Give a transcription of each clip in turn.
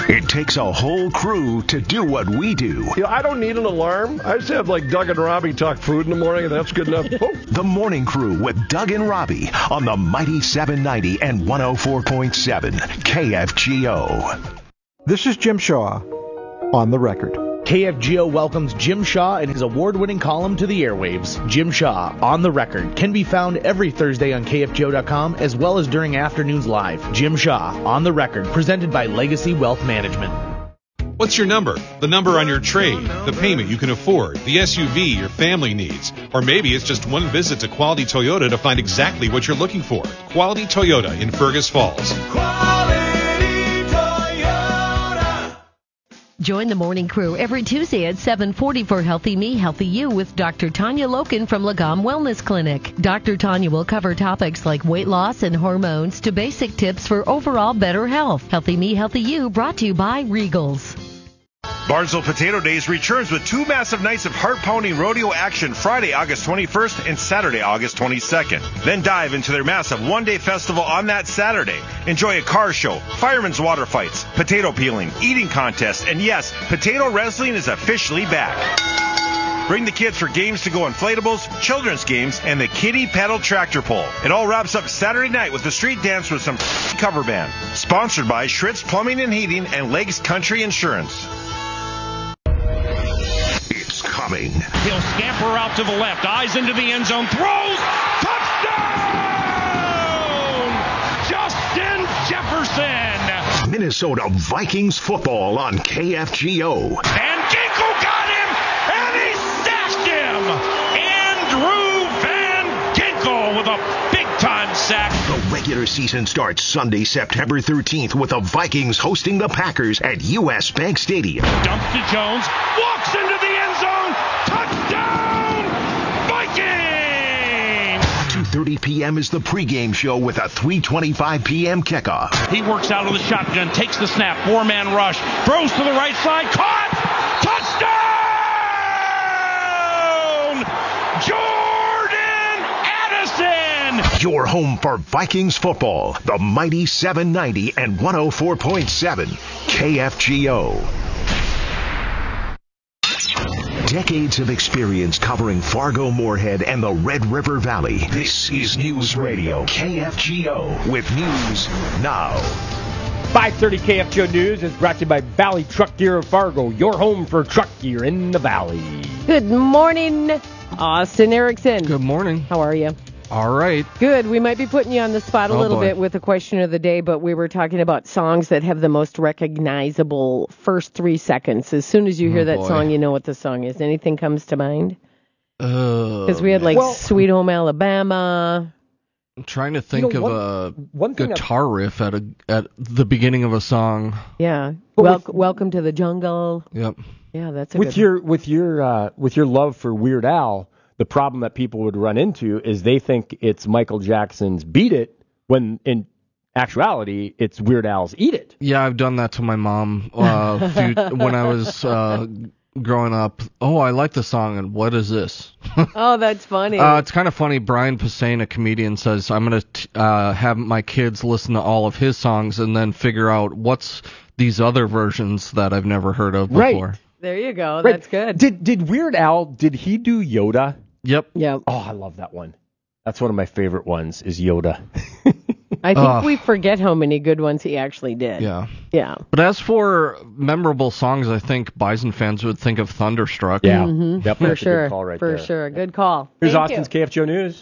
It takes a whole crew to do what we do. I don't need an alarm. I just have like Doug and Robbie talk food in the morning, and that's good enough. Oh. The Morning Crew with Doug and Robbie on the Mighty 790 and 104.7 KFGO. This is Jim Shaw on the record. KFGO welcomes Jim Shaw and his award-winning column to the airwaves. Jim Shaw, On the Record, can be found every Thursday on KFGO.com as well as during afternoons live. Jim Shaw, On the Record, presented by Legacy Wealth Management. What's your number? The number on your trade, the payment you can afford, the SUV your family needs. Or maybe it's just one visit to Quality Toyota to find exactly what you're looking for. Quality Toyota in Fergus Falls. Join the Morning Crew every Tuesday at 7:40 for Healthy Me, Healthy You with Dr. Tanya Loken from Lagom Wellness Clinic. Dr. Tanya will cover topics like weight loss and hormones to basic tips for overall better health. Healthy Me, Healthy You brought to you by Regals. Barnesville Potato Days returns with 2 massive nights of heart-pounding rodeo action Friday, August 21st and Saturday, August 22nd. Then dive into their massive one-day festival on that Saturday. Enjoy a car show, firemen's water fights, potato peeling, eating contests, and yes, potato wrestling is officially back. Bring the kids for games to go inflatables, children's games, and the kiddie paddle tractor pull. It all wraps up Saturday night with a street dance with some cover band. Sponsored by Schritz Plumbing and Heating and Lakes Country Insurance. It's coming. He'll scamper out to the left, eyes into the end zone, throws, touchdown! Justin Jefferson! Minnesota Vikings football on KFGO. And Ginkel got him, and he sacked him! Andrew Van Ginkel with a big-time sack. The regular season starts Sunday, September 13th with the Vikings hosting the Packers at U.S. Bank Stadium. Dumps to Jones, walks into the end zone, touchdown, Vikings! 2:30 p.m. is the pregame show with a 3:25 p.m. kickoff. He works out of the shotgun, takes the snap, 4-man rush, throws to the right side, caught, touchdown! Jordan Addison! Your home for Vikings football, the Mighty 790 and 104.7 KFGO. Decades of experience covering Fargo, Moorhead, and the Red River Valley. This is News Radio KFGO with news now. 5:30 KFGO News is brought to you by Valley Truck Gear of Fargo, your home for truck gear in the valley. Good morning, Austin Erickson. Good morning. How are you? All right. Good. We might be putting you on the spot a little bit with the question of the day, but we were talking about songs that have the most recognizable first 3 seconds. As soon as you hear that song, you know what the song is. Anything comes to mind? Because we had Sweet Home Alabama. I'm trying to think of a guitar riff at the beginning of a song. Yeah. Welcome to the Jungle. Yep. Yeah, that's a with your love for Weird Al. The problem that people would run into is they think it's Michael Jackson's Beat It, when in actuality, it's Weird Al's Eat It. Yeah, I've done that to my mom when I was growing up. Oh, I like the song, and what is this? Oh, that's funny. It's kind of funny. Brian Posehn, a comedian, says, I'm going to have my kids listen to all of his songs and then figure out what's these other versions that I've never heard of before. Right. There you go. Right. That's good. Did Weird Al, did he do Yoda? Yep. Yeah. Oh, I love that one. That's one of my favorite ones, is Yoda. I think we forget how many good ones he actually did. Yeah. Yeah. But as for memorable songs, I think Bison fans would think of Thunderstruck. Yeah. Mm-hmm. For sure. Good call right for there. sure. Good call. Here's Austin's KFGO News.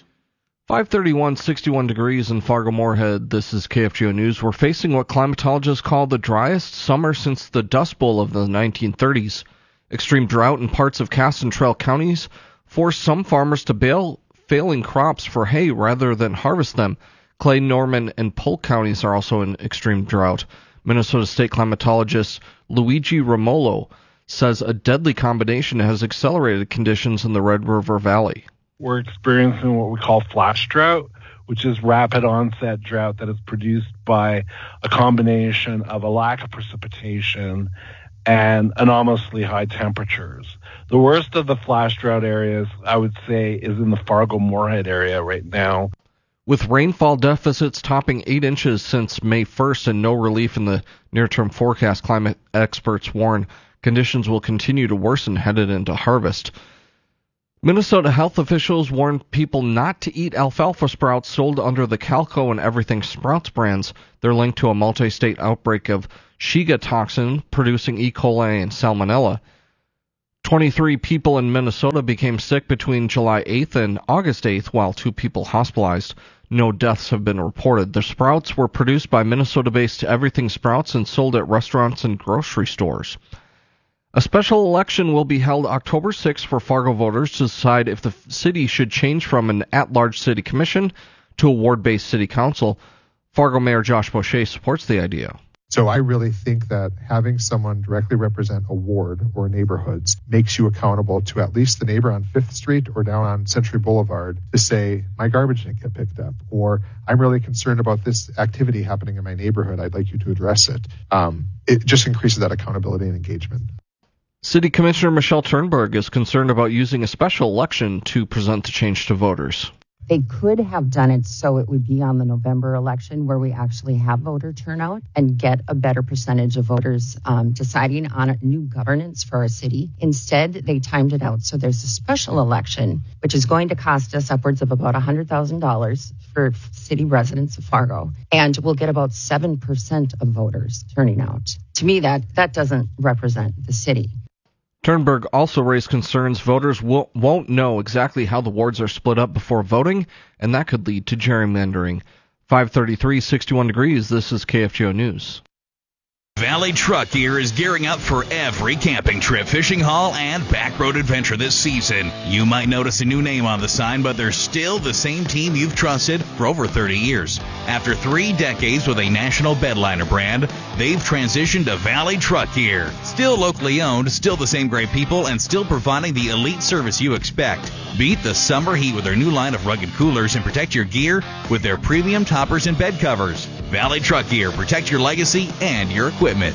5:31, 61 degrees in Fargo-Moorhead. This is KFGO News. We're facing what climatologists call the driest summer since the Dust Bowl of the 1930s. Extreme drought in parts of Cass and Trail counties forced some farmers to bale failing crops for hay rather than harvest them. Clay, Norman, and Polk counties are also in extreme drought. Minnesota state climatologist Luigi Romolo says a deadly combination has accelerated conditions in the Red River Valley. We're experiencing what we call flash drought, which is rapid onset drought that is produced by a combination of a lack of precipitation and anomalously high temperatures. The worst of the flash drought areas, I would say, is in the Fargo-Moorhead area right now. With rainfall deficits topping 8 inches since May 1st and no relief in the near-term forecast, climate experts warn conditions will continue to worsen headed into harvest. Minnesota health officials warn people not to eat alfalfa sprouts sold under the Calco and Everything Sprouts brands. They're linked to a multi-state outbreak of Shiga toxin producing E. coli and Salmonella. 23 people in Minnesota became sick between July 8th and August 8th, while 2 people hospitalized. No deaths have been reported. The sprouts were produced by Minnesota-based Everything Sprouts and sold at restaurants and grocery stores. A special election will be held October 6th for Fargo voters to decide if the city should change from an at-large city commission to a ward-based city council. Fargo Mayor Josh Boucher supports the idea. So I really think that having someone directly represent a ward or neighborhoods makes you accountable to at least the neighbor on 5th Street or down on Century Boulevard to say, my garbage didn't get picked up, or I'm really concerned about this activity happening in my neighborhood. I'd like you to address it. It just increases that accountability and engagement. City Commissioner Michelle Turnberg is concerned about using a special election to present the change to voters. They could have done it so it would be on the November election where we actually have voter turnout and get a better percentage of voters deciding on a new governance for our city. Instead, they timed it out. So there's a special election, which is going to cost us upwards of about $100,000 for city residents of Fargo. And we'll get about 7% of voters turning out. To me, that doesn't represent the city. Turnberg also raised concerns voters won't know exactly how the wards are split up before voting, and that could lead to gerrymandering. 5:33, 61 degrees. This is KFGO News. Valley Truck Gear is gearing up for every camping trip, fishing haul, and backroad adventure this season. You might notice a new name on the sign, but they're still the same team you've trusted for over 30 years. After 3 decades with a national bedliner brand, they've transitioned to Valley Truck Gear. Still locally owned, still the same great people, and still providing the elite service you expect. Beat the summer heat with their new line of rugged coolers and protect your gear with their premium toppers and bed covers. Valley Truck Gear, protect your legacy and your equipment.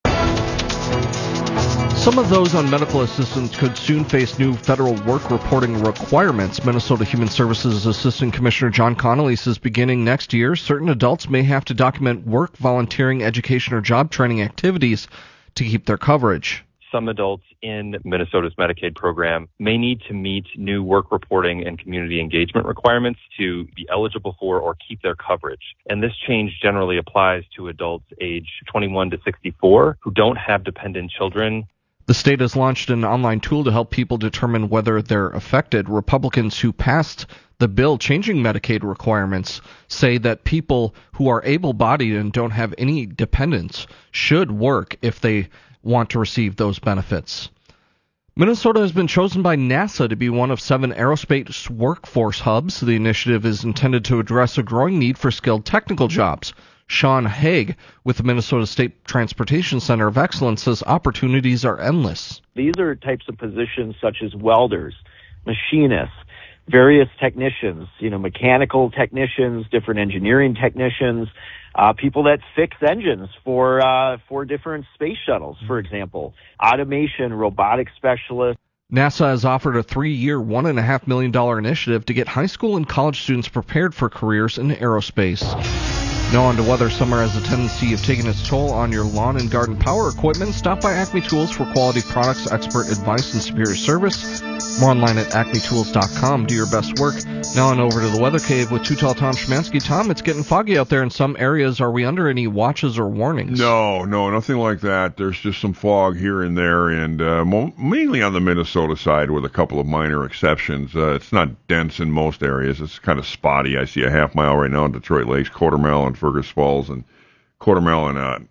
Some of those on medical assistance could soon face new federal work reporting requirements. Minnesota Human Services Assistant Commissioner John Connolly says beginning next year, certain adults may have to document work, volunteering, education, or job training activities to keep their coverage. Some adults in Minnesota's Medicaid program may need to meet new work reporting and community engagement requirements to be eligible for or keep their coverage. And this change generally applies to adults age 21 to 64 who don't have dependent children. The state has launched an online tool to help people determine whether they're affected. Republicans who passed the bill changing Medicaid requirements say that people who are able-bodied and don't have any dependents should work if they want to receive those benefits. Minnesota has been chosen by NASA to be one of 7 aerospace workforce hubs. The initiative is intended to address a growing need for skilled technical jobs. Sean Haig with the Minnesota State Transportation Center of Excellence says opportunities are endless. These are types of positions such as welders, machinists, various technicians, mechanical technicians, different engineering technicians, people that fix engines for different space shuttles, for example, automation, robotic specialists. NASA has offered a 3-year, $1.5 million initiative to get high school and college students prepared for careers in aerospace. Now on to weather. Summer has a tendency of taking its toll on your lawn and garden power equipment. Stop by Acme Tools for quality products, expert advice, and superior service. More online at acmetools.com. Do your best work. Now on over to the Weather Cave with Too Tall Tom Szymanski. Tom, it's getting foggy out there in some areas. Are we under any watches or warnings? No, nothing like that. There's just some fog here and there, and mainly on the Minnesota side with a couple of minor exceptions. It's not dense in most areas. It's kind of spotty. I see a half mile right now in Detroit Lakes, Quartermile and Fergus Falls, and Quartermile and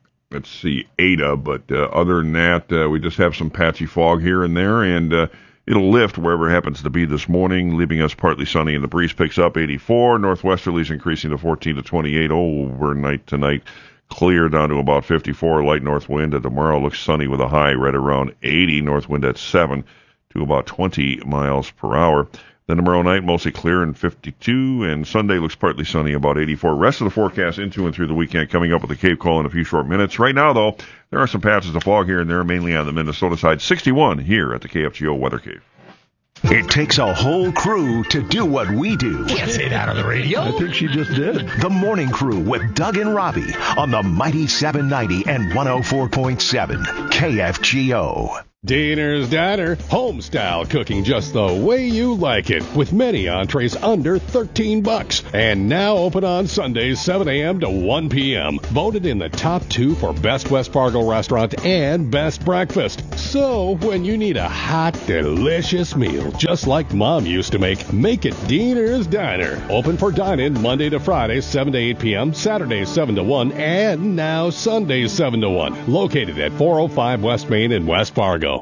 Ada. But other than that, we just have some patchy fog here and there, and it'll lift wherever it happens to be this morning, leaving us partly sunny, and the breeze picks up 84. Northwesterlies increasing to 14 to 28 overnight tonight. Clear down to about 54. Light north wind. Tomorrow looks sunny with a high right around 80. North wind at 7 to about 20 miles per hour. Then tomorrow night, mostly clear and 52, and Sunday looks partly sunny, about 84. Rest of the forecast into and through the weekend coming up with the Cave Call in a few short minutes. Right now, though, there are some patches of fog here and there, mainly on the Minnesota side. 61 here at the KFGO Weather Cave. It takes a whole crew to do what we do. Can't say that on the radio. I think she just did. The Morning Crew with Doug and Robbie on the Mighty 790 and 104.7 KFGO. Diener's Diner, home-style cooking just the way you like it, with many entrees under $13. And now open on Sundays, 7 a.m. to 1 p.m. Voted in the top 2 for Best West Fargo Restaurant and Best Breakfast. So, when you need a hot, delicious meal, just like Mom used to make it Diener's Diner. Open for dine-in Monday to Friday, 7 to 8 p.m., Saturdays, 7 to 1, and now Sundays, 7 to 1. Located at 405 West Main in West Fargo.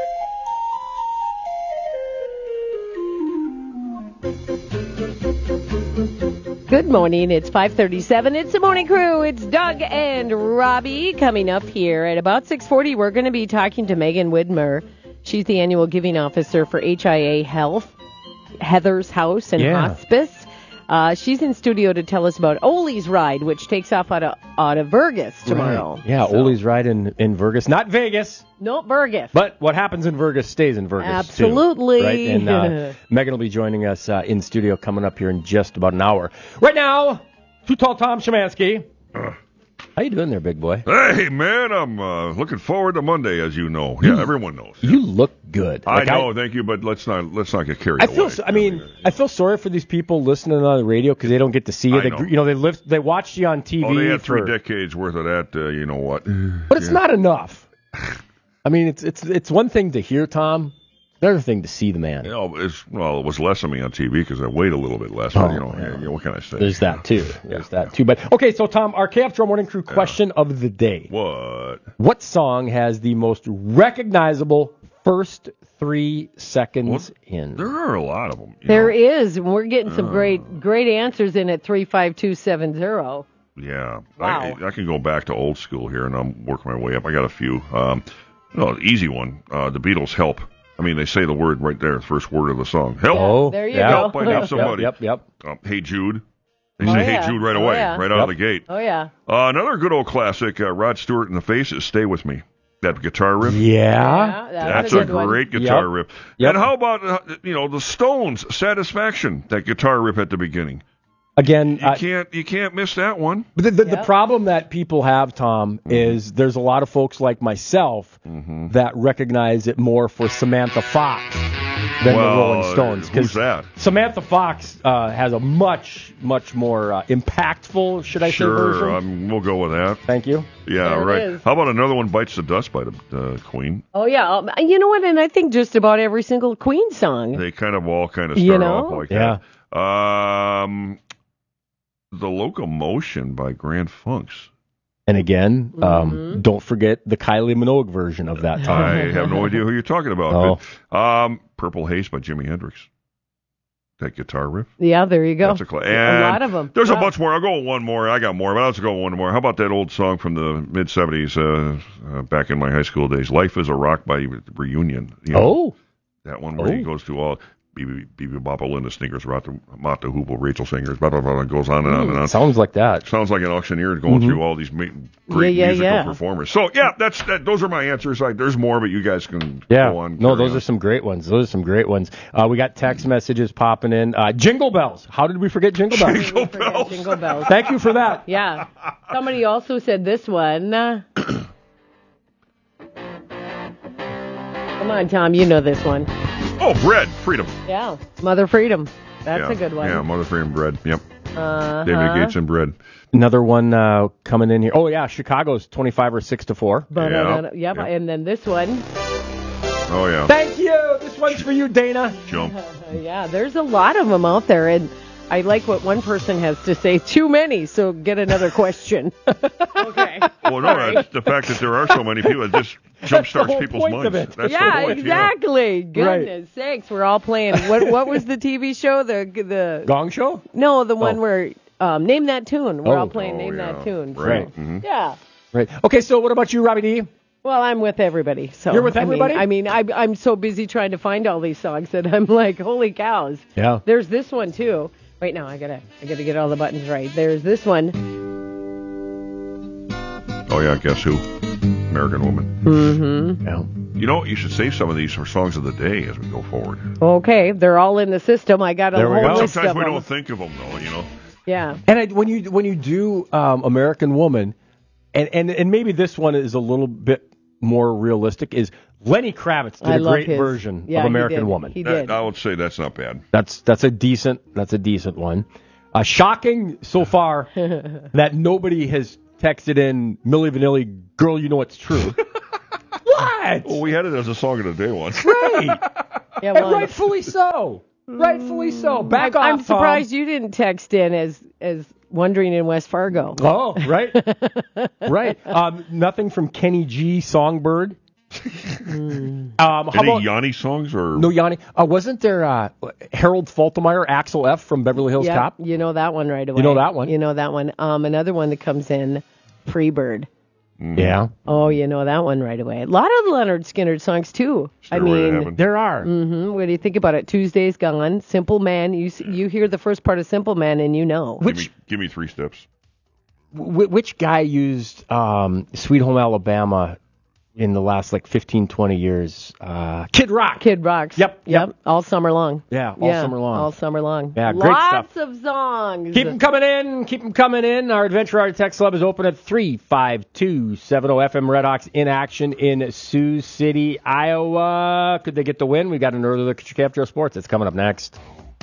Good morning. It's 5:37. It's the Morning Crew. It's Doug and Robbie coming up here at about 6:40. We're going to be talking to Megan Widmer. She's the annual giving officer for HIA Health, Heather's House and Hospice. She's in studio to tell us about Ole's Ride, which takes off out of Vergas tomorrow. Right. Yeah, Ole's Ride in Vergas. Not Vegas. Nope, Vergas. But what happens in Vergas stays in Vergas, Absolutely. too. Right? And Megan will be joining us in studio coming up here in just about an hour. Right now, Too Tall Tom Szymanski. How you doing there, big boy? Hey, man, I'm looking forward to Monday, as you know. Yeah, everyone knows. You look good. I know, thank you, but let's not get carried away. I feel sorry for these people listening on the radio because they don't get to see you. They watched you on TV. Oh, they had 3 decades worth of that. You know what? But it's not enough. I mean, it's one thing to hear Tom. Another thing to see the man. It was less of me on TV because I weighed a little bit less. But, what can I say? There's that too. But okay, so Tom, our KFGO Morning Crew question of the day. What song has the most recognizable first 3 seconds in? There are a lot of them. There is. We're getting some great answers in at 35270. Yeah. Wow. I can go back to old school here, and I'm working my way up. I got a few. Easy one. The Beatles' Help. I mean, they say the word right there, the first word of the song. Help! Oh, there you Help, go. I need somebody. Yep. Hey Jude. They say Hey Jude right away, right out of the gate. Oh, yeah. Another good old classic, Rod Stewart and the Faces, Stay With Me. That guitar riff. Yeah. That's a great guitar riff. Yep. And how about, the Stones, Satisfaction, that guitar riff at the beginning. Again, you can't miss that one. But the problem that people have, Tom, is there's a lot of folks like myself that recognize it more for Samantha Fox than the Rolling Stones. Who's that? Samantha Fox has a much more impactful, should I say, version? Sure, we'll go with that. Thank you. Yeah, there right. It is. How about Another One Bites the Dust by the Queen? Oh, yeah. You know what? And I think just about every single Queen song. They kind of all start off like that. The Locomotion by Grand Funks. And again, don't forget the Kylie Minogue version of that time. I have no idea who you're talking about. But, Purple Haze by Jimi Hendrix. That guitar riff. Yeah, there you go. That's a lot of them. There's a bunch more. I'll go with one more. I got more, but I'll just go with one more. How about that old song from the mid-'70s, back in my high school days, Life is a Rock by Reunion. That one where he goes to all... Bibi Boppa, Linda Snickers, Mata Hoople, Rachel Singers, blah, blah, blah, goes on and on and on. Sounds like that. Sounds like an auctioneer going through all these great musical performers. So, those are my answers. There's more, but you guys can go on. No, those are some great ones. We got text messages popping in. Jingle Bells. How did we forget Jingle Bells? Jingle Bells. Thank you for that. Yeah. Somebody also said this one. Come on, Tom. You know this one. Oh, Bread, Freedom. Yeah, Mother Freedom. That's a good one. Yeah, Mother Freedom, Bread. Yep. David Gates and Bread. Another one coming in here. Oh, yeah, Chicago's 25 or 6-4. Yep, and then this one. Oh, yeah. Thank you. This one's for you, Dana. Jump. Yeah, there's a lot of them out there, and I like what one person has to say. Too many, so get another question. Okay. Well, no, that's the fact that there are so many people. It just jumpstarts people's minds. That's the point, exactly. Goodness sakes, we're all playing. What was the TV show? The Gong Show? No, the one where Name That Tune. We're all playing Name That Tune. Right. So, yeah. Right. Okay, so what about you, Robbie D? Well, I'm with everybody. So you're with everybody? I'm so busy trying to find all these songs that I'm like, holy cows. Yeah. There's this one too. Wait, no, I gotta get all the buttons right. There's this one. Oh yeah, Guess Who? American Woman. Mm-hmm. Yeah. You know, you should save some of these for songs of the day as we go forward. Okay, they're all in the system. I got a whole list Sometimes of we them. don't think of them, though, you know. Yeah. And when you do American Woman, and maybe this one is a little bit more realistic, is Lenny Kravitz did a great version of American Woman. He did. I would say that's not bad. That's a decent one. Shocking so far that nobody has texted in Milli Vanilli, "Girl, You Know It's True." What? Well, we had it as a song of the day once. Right. Yeah, and rightfully so. Rightfully so. Back off, I'm surprised Tom. you didn't text in as wondering in West Fargo. Oh, right. Right. Nothing from Kenny G. Songbird. Any about Yanni songs or no Yanni? Wasn't there Harold Faltermeyer, Axel F. from Beverly Hills Cop? You know that one right away. You know that one? You know that one. Another one that comes in, Freebird. Yeah. Oh, you know that one right away. A lot of Leonard Skinner songs too. There are. Mm-hmm. What do you think about it? Tuesday's Gone, Simple Man. You hear the first part of Simple Man and you know. Give me 3 steps. Which guy used Sweet Home Alabama in the last 15, 20 years? Kid Rock. Kid Rock. Yep. All summer long. Yeah, all summer long. All summer long. Yeah, great Lots stuff. of songs. Keep them coming in. Our Adventure Art Text Club is open at 35270 FM Redhawks in action in Sioux City, Iowa. Could they get the win? We got an early look at your KFGO Sports. It's coming up next.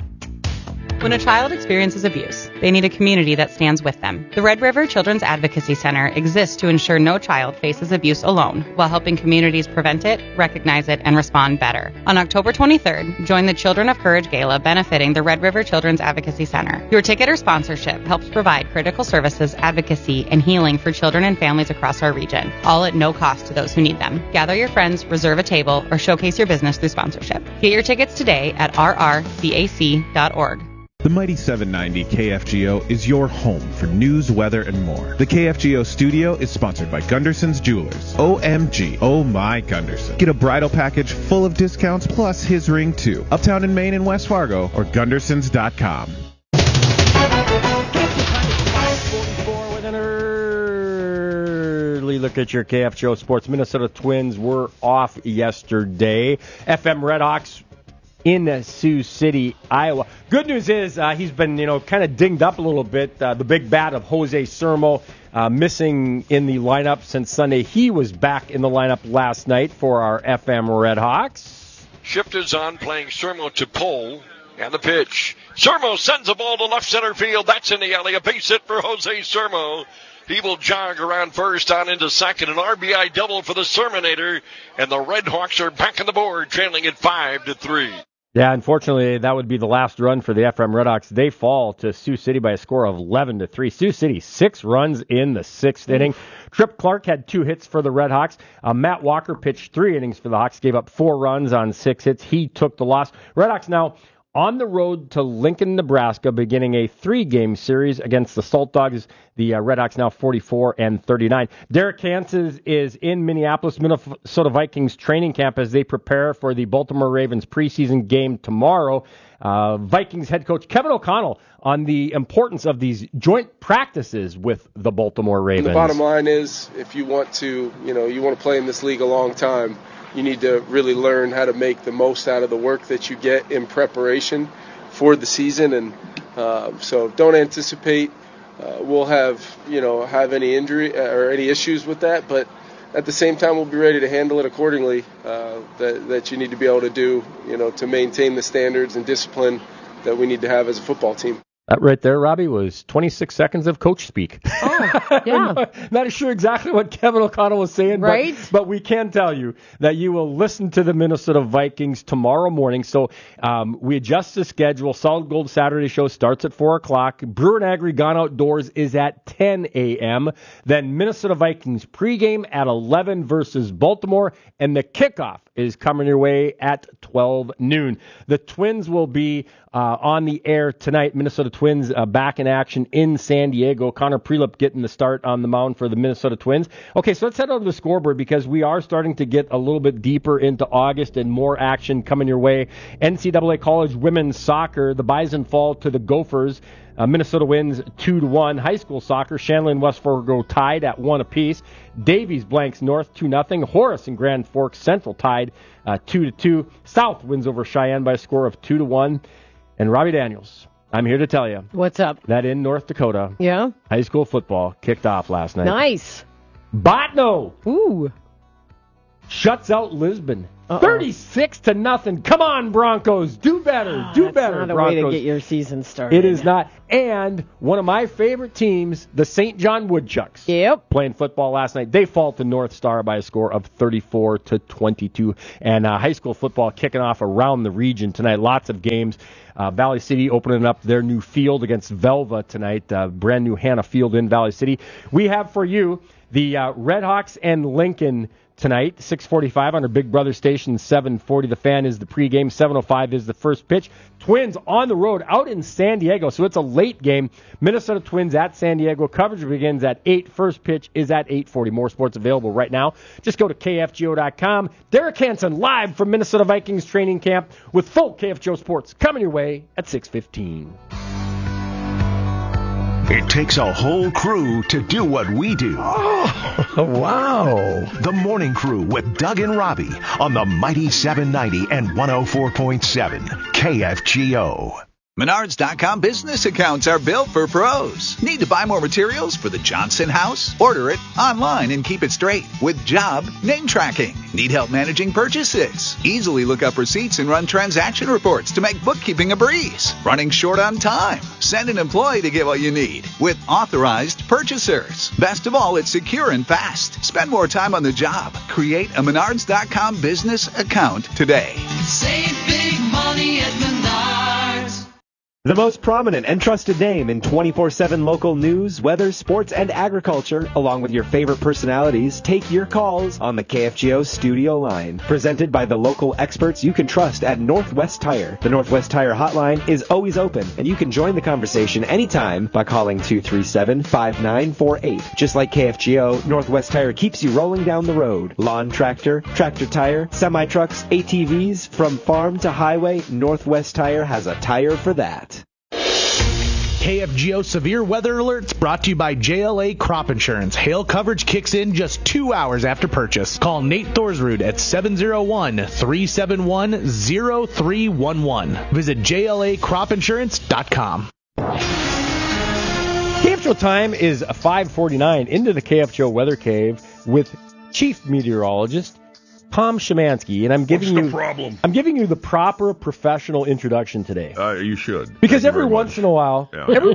When a child experiences abuse, they need a community that stands with them. The Red River Children's Advocacy Center exists to ensure no child faces abuse alone, while helping communities prevent it, recognize it, and respond better. On October 23rd, join the Children of Courage Gala benefiting the Red River Children's Advocacy Center. Your ticket or sponsorship helps provide critical services, advocacy, and healing for children and families across our region, all at no cost to those who need them. Gather your friends, reserve a table, or showcase your business through sponsorship. Get your tickets today at rrcac.org. The Mighty 790 KFGO is your home for news, weather, and more. The KFGO studio is sponsored by Gunderson's Jewelers. OMG, oh my Gunderson. Get a bridal package full of discounts plus his ring too. Uptown in Maine and West Fargo or Gundersons.com. With an early look at your KFGO Sports. Minnesota Twins were off yesterday. FM Redhawks in Sioux City, Iowa. Good news is he's been, kind of dinged up a little bit. The big bat of Jose Sermo missing in the lineup since Sunday. He was back in the lineup last night for our FM Redhawks. Shift is on, playing Sermo to Pole. And the pitch. Sermo sends the ball to left center field. That's in the alley. A base hit for Jose Sermo. He will jog around first, on into second. An RBI double for the Serminator. And the Redhawks are back on the board, trailing at 5-3. Yeah, unfortunately, that would be the last run for the FM Redhawks. They fall to Sioux City by a score of 11-3. Sioux City, 6 runs in the 6th inning. Tripp Clark had 2 hits for the Redhawks. Matt Walker pitched 3 innings for the Hawks, gave up 4 runs on 6 hits. He took the loss. Redhawks now on the road to Lincoln, Nebraska, beginning a 3-game series against the Salt Dogs. The Redhawks now 44-39. Derek Hanses is in Minneapolis, Minnesota Vikings training camp as they prepare for the Baltimore Ravens preseason game tomorrow. Vikings head coach Kevin O'Connell on the importance of these joint practices with the Baltimore Ravens. The bottom line is, if you want to, you want to play in this league a long time, you need to really learn how to make the most out of the work that you get in preparation for the season. And so don't anticipate we'll have any injury or any issues with that. But at the same time, we'll be ready to handle it accordingly that you need to be able to do, to maintain the standards and discipline that we need to have as a football team. That right there, Robbie, was 26 seconds of coach speak. Oh, yeah. Not sure exactly what Kevin O'Connell was saying, right? But we can tell you that you will listen to the Minnesota Vikings tomorrow morning. So we adjust the schedule. Solid Gold Saturday show starts at 4 o'clock. Brewer and Agri Gone Outdoors is at 10 a.m. Then Minnesota Vikings pregame at 11 versus Baltimore. And the kickoff is coming your way at 12 noon. The Twins will be on the air tonight. Minnesota Twins back in action in San Diego. Connor Prelip getting the start on the mound for the Minnesota Twins. Okay, so let's head over to the scoreboard because we are starting to get a little bit deeper into August and more action coming your way. NCAA College Women's Soccer. The Bison fall to the Gophers. Minnesota wins 2-1. High school soccer, Shanley and West Fargo tied at 1 apiece. Davies blanks North 2-0. Horace and Grand Forks Central tied 2-2. South wins over Cheyenne by a score of 2-1. And Robbie Daniels, I'm here to tell you. What's up? That in North Dakota, yeah, high school football kicked off last night. Nice. Botno. Ooh. Shuts out Lisbon. 36-0. Come on, Broncos. Do better. Do better, That's not Broncos. a way to get your season started. It is not. And one of my favorite teams, the St. John Woodchucks. Yep. Playing football last night. They fall to North Star by a score of 34-22. And high school football kicking off around the region tonight. Lots of games. Valley City opening up their new field against Velva tonight. Brand new Hannah Field in Valley City. We have for you the Redhawks and Lincoln tonight, 6:45 on our Big Brother station, 7:40. The Fan is the pregame, 7:05 is the first pitch. Twins on the road out in San Diego, so it's a late game. Minnesota Twins at San Diego. Coverage begins at 8. First pitch is at 8:40. More sports available right now. Just go to KFGO.com. Derek Hansen live from Minnesota Vikings training camp with full KFGO sports coming your way at 6:15. It takes a whole crew to do what we do. Oh, wow. The Morning Crew with Doug and Robbie on the Mighty 790 and 104.7 KFGO. Menards.com business accounts are built for pros. Need to buy more materials for the Johnson house? Order it online and keep it straight with job name tracking. Need help managing purchases? Easily look up receipts and run transaction reports to make bookkeeping a breeze. Running short on time? Send an employee to get what you need with authorized purchasers. Best of all, it's secure and fast. Spend more time on the job. Create a Menards.com business account today. Save big money at Menards. The most prominent and trusted name in 24/7 local news, weather, sports, and agriculture, along with your favorite personalities, take your calls on the KFGO studio line. Presented by the local experts you can trust at Northwest Tire. The Northwest Tire hotline is always open, and you can join the conversation anytime by calling 237-5948. Just like KFGO, Northwest Tire keeps you rolling down the road. Lawn tractor, tractor tire, semi-trucks, ATVs, from farm to highway, Northwest Tire has a tire for that. KFGO Severe Weather Alerts brought to you by JLA Crop Insurance. Hail coverage kicks in just 2 hours after purchase. Call Nate Thorsrud at 701-371-0311. Visit JLACropInsurance.com. KFGO time is 5:49 into the KFGO Weather Cave with Chief Meteorologist Tom Szymanski, and I'm giving you the proper professional introduction today. You should. Because every once in a while,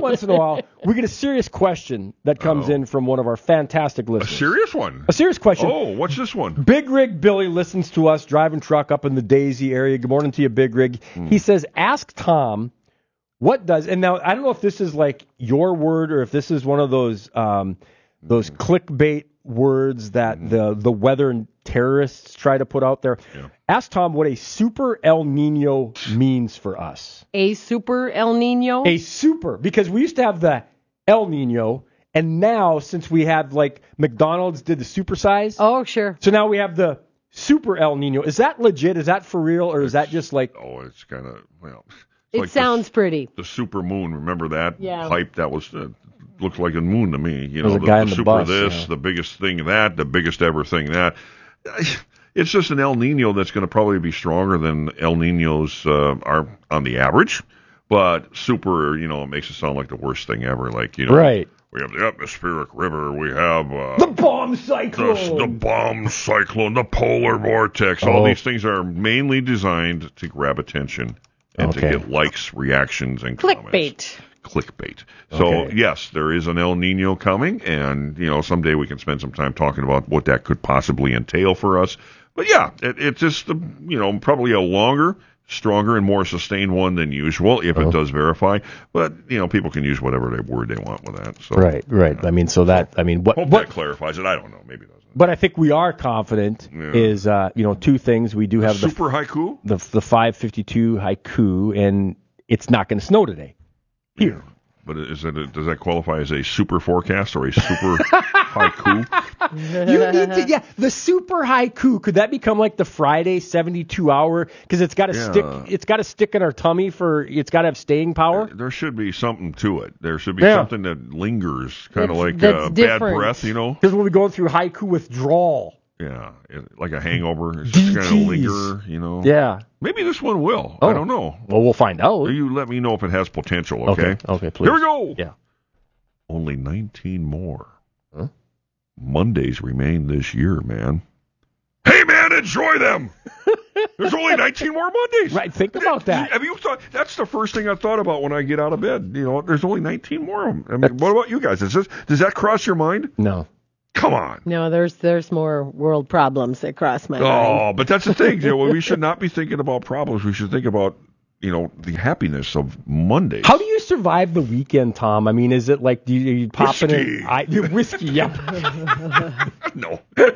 we get a serious question that comes in from one of our fantastic listeners. A serious one? A serious question. Oh, what's this one? Big Rig Billy listens to us driving truck up in the Daisy area. Good morning to you, Big Rig. He says, ask Tom, what does, and now I don't know if this is like your word or if this is one of those clickbait words that the weather terrorists try to put out there. Yeah. Ask Tom what a super El Nino means for us. A super El Nino? A super, because we used to have the El Nino, and now since we have like McDonald's did the supersize. Oh, sure. So now we have the super El Nino. Is that legit? Is that for real, or is that just like? Oh, it's kind of It like sounds pretty. The super moon, remember that hype? That was looked like a moon to me. You know, the guy in the super bus, this, the biggest thing that, the biggest ever thing that. It's just an El Nino that's going to probably be stronger than El Ninos are on the average. But super, it makes it sound like the worst thing ever. Like, right. We have the atmospheric river. We have the bomb cyclone. The bomb cyclone, the polar vortex. All these things are mainly designed to grab attention and to get likes, reactions, and comments. Clickbait. So, yes, there is an El Nino coming, and, someday we can spend some time talking about what that could possibly entail for us. But, yeah, it's just, probably a longer, stronger, and more sustained one than usual, if it does verify. But, people can use whatever word they want with that. So, right. I mean, so that, what that clarifies it. I don't know. Maybe it doesn't. But I think we are confident is, two things. We do have super haiku? The 552 haiku, and it's not going to snow today. Here. But does that qualify as a super forecast or a super Haiku. You need to, yeah, the super haiku. Could that become like the Friday 72-hour? Because it's got to stick. It's got to stick in our tummy for. It's got to have staying power. There should be something to it. There should be something that lingers, kind of like bad breath, you know. Because we'll be going through haiku withdrawal. Yeah, like a hangover. It's just kind of linger, you know. Yeah. Maybe this one will. I don't know. Well, we'll find out. You let me know if it has potential, okay? Okay, please. Here we go. Yeah. Only 19 more. Huh? Mondays remain this year, man. Hey, man, enjoy them. There's only 19 more Mondays. Right, think about that. Have you thought? That's the first thing I thought about when I get out of bed. You know, there's only 19 more of them. I mean, what about you guys? Does that cross your mind? No. Come on. No, there's more world problems that cross my mind. Oh, but that's the thing. We should not be thinking about problems. We should think about, the happiness of Mondays. How do you survive the weekend, Tom? I mean, is it like you pop in whiskey? Yep. No.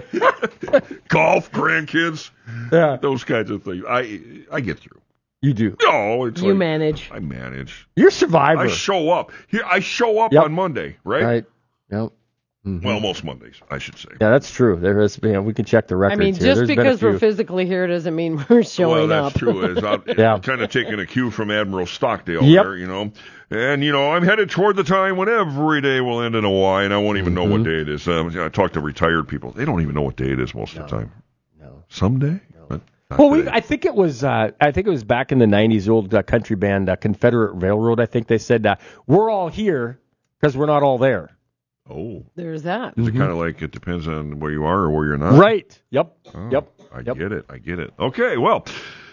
Golf, grandkids, those kinds of things. I get through. You do. No, it's you manage. I manage. You're a survivor. I show up. I show up on Monday, right? Right. Yep. Mm-hmm. Well, most Mondays, I should say. Yeah, that's true. There is. We can check the records. I mean, just because we're physically here doesn't mean we're showing up. Well, that's true. I'm kind of taking a cue from Admiral Stockdale there, And, I'm headed toward the time when every day will end in a Y, and I won't even know what day it is. I talk to retired people. They don't even know what day it is most of the time. No. Someday? No. Well, I think it was back in the 90s, the old country band, Confederate Railroad, I think they said, we're all here because we're not all there. Oh. There's that. Is it kind of like it depends on where you are or where you're not? Right. Yep. Oh, yep. I get it. Okay, well,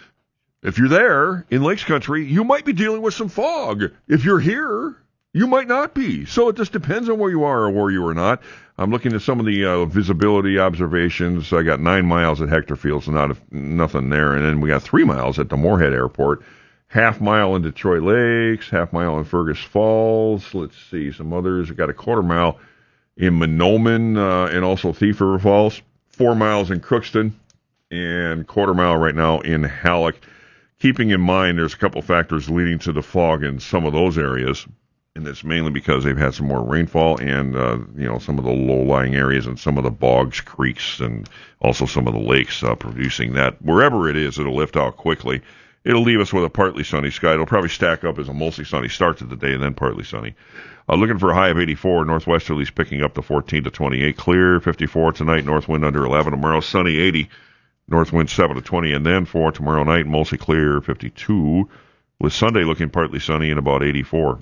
if you're there in Lakes Country, you might be dealing with some fog. If you're here, you might not be. So it just depends on where you are or where you are not. I'm looking at some of the visibility observations. I got 9 miles at Hector Field, so nothing there. And then we got 3 miles at the Moorhead Airport. Half mile in Detroit Lakes, half mile in Fergus Falls. Let's see, some others. I got a 1/4 mile in Mahnomen and also Thief River Falls. 4 miles in Crookston and 1/4 mile right now in Halleck. Keeping in mind there's a couple factors leading to the fog in some of those areas, and it's mainly because they've had some more rainfall and some of the low-lying areas and some of the bogs, creeks, and also some of the lakes producing that. Wherever it is, it'll lift out quickly. It'll leave us with a partly sunny sky. It'll probably stack up as a mostly sunny start to the day and then partly sunny. Looking for a high of 84. Northwesterlies picking up to 14 to 28. Clear, 54 tonight. North wind under 11. Tomorrow, sunny, 80. North wind 7 to 20. And then for tomorrow night, mostly clear, 52. With Sunday looking partly sunny and about 84.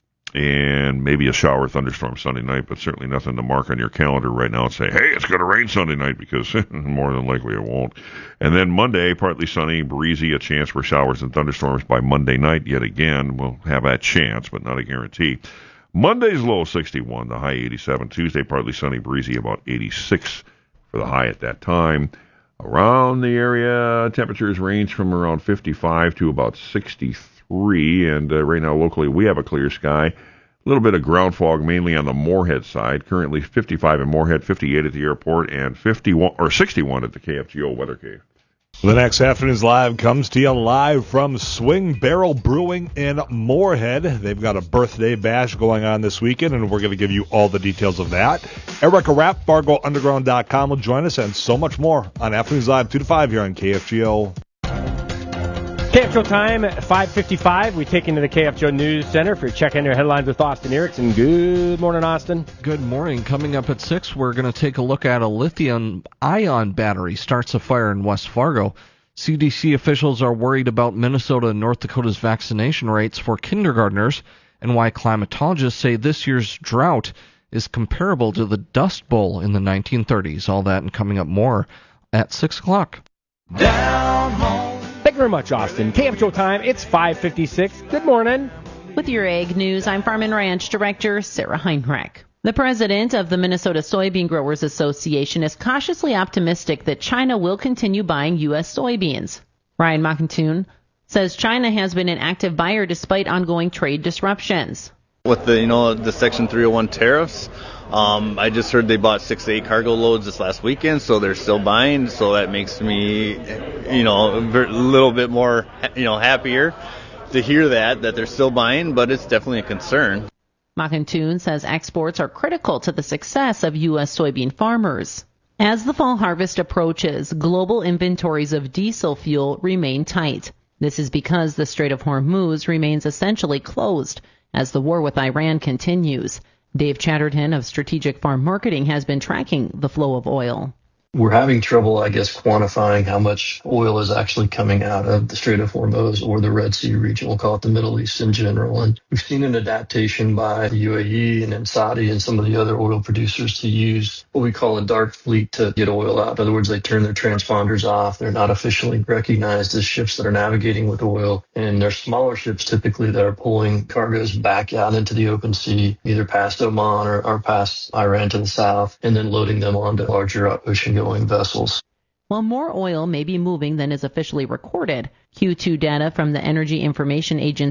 And maybe a shower thunderstorm Sunday night, but certainly nothing to mark on your calendar right now and say, hey, it's going to rain Sunday night, because more than likely it won't. And then Monday, partly sunny, breezy, a chance for showers and thunderstorms by Monday night. Yet again, we'll have that chance, but not a guarantee. Monday's low 61, the high 87. Tuesday, partly sunny, breezy, about 86 for the high at that time. Around the area, temperatures range from around 55 to about 63, and right now locally we have a clear sky. A little bit of ground fog, mainly on the Moorhead side. Currently 55 in Moorhead, 58 at the airport, and 61 at the KFGO Weather Cave. The next Afternoons Live comes to you live from Swing Barrel Brewing in Moorhead. They've got a birthday bash going on this weekend, and we're going to give you all the details of that. Erica Rapp, FargoUnderground.com will join us, and so much more on Afternoons Live 2 to 5 here on KFGO. KFGO time at 5:55. We take into the KFGO News Center for checking your headlines with Austin Erickson. Good morning, Austin. Good morning. Coming up at 6, we're going to take a look at a lithium-ion battery starts a fire in West Fargo. CDC officials are worried about Minnesota and North Dakota's vaccination rates for kindergartners and why climatologists say this year's drought is comparable to the Dust Bowl in the 1930s. All that and coming up more at 6 o'clock. Down home. Thank you very much, Austin. KFGO time, it's 5:56. Good morning. With your Ag News, I'm Farm and Ranch Director Sarah Heinrich. The president of the Minnesota Soybean Growers Association is cautiously optimistic that China will continue buying U.S. soybeans. Ryan McIntoon says China has been an active buyer despite ongoing trade disruptions. With the Section 301 tariffs, I just heard they bought 6 to 8 cargo loads this last weekend, so they're still buying. So that makes me, a little bit more, happier to hear that they're still buying, but it's definitely a concern. Makantoon says exports are critical to the success of U.S. soybean farmers. As the fall harvest approaches, global inventories of diesel fuel remain tight. This is because the Strait of Hormuz remains essentially closed as the war with Iran continues. Dave Chatterton of Strategic Farm Marketing has been tracking the flow of oil. We're having trouble, I guess, quantifying how much oil is actually coming out of the Strait of Hormuz or the Red Sea region. We'll call it the Middle East in general. And we've seen an adaptation by the UAE and then Saudi and some of the other oil producers to use what we call a dark fleet to get oil out. In other words, they turn their transponders off. They're not officially recognized as ships that are navigating with oil. And they're smaller ships typically that are pulling cargoes back out into the open sea, either past Oman or past Iran to the south, and then loading them onto larger ocean-going vessels. While more oil may be moving than is officially recorded, Q2 data from the Energy Information Agency